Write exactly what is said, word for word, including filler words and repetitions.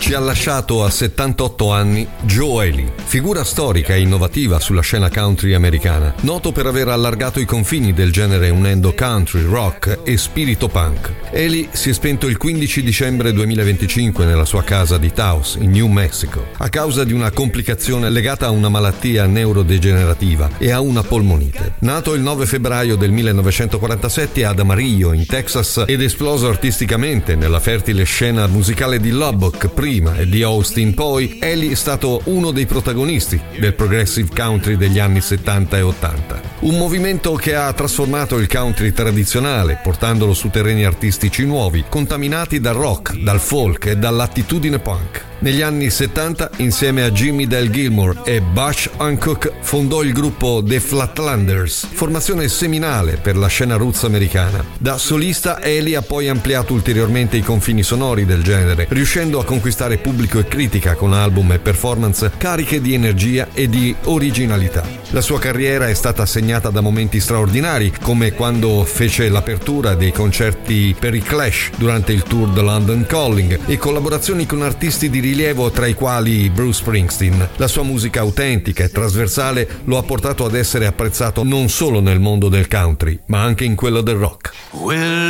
Ci ha lasciato a settantotto anni Joe Ely, figura storica e innovativa sulla scena country americana, noto per aver allargato i confini del genere unendo country, rock e spirito punk. Ely si è spento il quindici dicembre duemilaventicinque nella sua casa di Taos, in New Mexico, a causa di una complicazione legata a una malattia neurodegenerativa e a una polmonite. Nato il nove febbraio del millenovecentoquarantasette ad Amarillo, in Texas, ed esploso artisticamente nella fertile scena musicale di Lubbock prima e di Austin poi, Ely è stato uno dei protagonisti del progressive country degli anni settanta e ottanta. Un movimento che ha trasformato il country tradizionale, portandolo su terreni artistici nuovi, contaminati dal rock, dal folk e dall'attitudine punk. Negli anni settanta, insieme a Jimmy Dale Gilmore e Butch Hancock, fondò il gruppo The Flatlanders, formazione seminale per la scena roots americana. Da solista, Ely ha poi ampliato ulteriormente i confini sonori del genere, riuscendo a conquistare pubblico e critica con album e performance cariche di energia e di originalità. La sua carriera è stata segnata da momenti straordinari, come quando fece l'apertura dei concerti per i Clash durante il tour The London Calling e collaborazioni con artisti di rilievo tra i quali Bruce Springsteen. La sua musica autentica e trasversale lo ha portato ad essere apprezzato non solo nel mondo del country, ma anche in quello del rock. Well,